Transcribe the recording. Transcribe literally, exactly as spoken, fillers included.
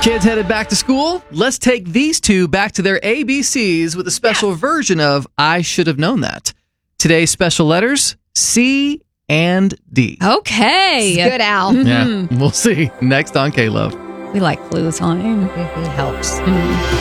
Kids headed back to school? Let's take these two back to their A B Cs with a special Yes. version of I Should Have Known That. Today's special letters, C and D. Okay. Good, Al. Yeah, we'll see. Next on K-Love. We like clues, honey. Helps.